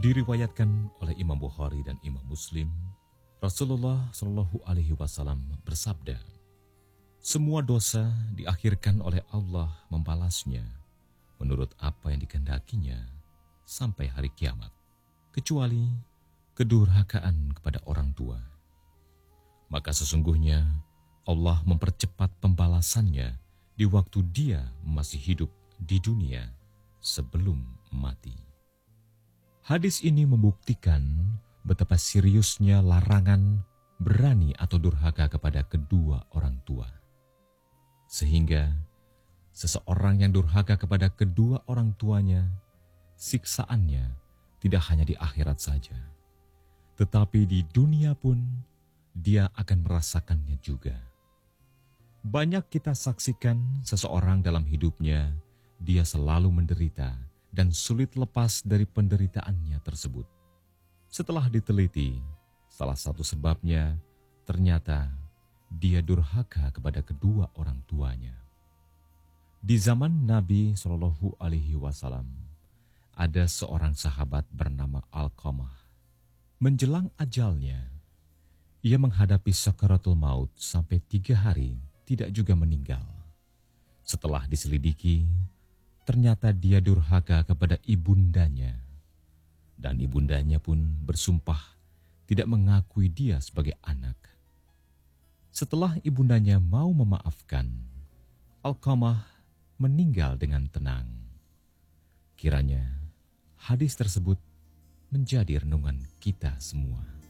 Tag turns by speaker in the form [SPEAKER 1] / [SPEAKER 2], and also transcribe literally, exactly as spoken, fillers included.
[SPEAKER 1] Diriwayatkan oleh Imam Bukhari dan Imam Muslim, Rasulullah Shallallahu Alaihi Wasallam bersabda, semua dosa diakhirkan oleh Allah membalasnya menurut apa yang dikehendakinya sampai hari kiamat, kecuali kedurhakaan kepada orang tua. Maka sesungguhnya Allah mempercepat pembalasannya di waktu dia masih hidup di dunia sebelum mati. Hadis ini membuktikan betapa seriusnya larangan berani atau durhaka kepada kedua orang tua. Sehingga seseorang yang durhaka kepada kedua orang tuanya, siksaannya tidak hanya di akhirat saja, tetapi di dunia pun dia akan merasakannya juga. Banyak kita saksikan seseorang dalam hidupnya, dia selalu menderita dan sulit lepas dari penderitaannya tersebut. Setelah diteliti, salah satu sebabnya ternyata dia durhaka kepada kedua orang tuanya. Di zaman Nabi Shallallahu Alaihi Wasallam, ada seorang sahabat bernama Alqamah. Menjelang ajalnya, ia menghadapi sakaratul maut sampai tiga hari tidak juga meninggal. Setelah diselidiki, ternyata dia durhaka kepada ibundanya. Dan ibundanya pun bersumpah tidak mengakui dia sebagai anak. Setelah ibundanya mau memaafkan, Alqamah meninggal dengan tenang. Kiranya hadis tersebut menjadi renungan kita semua.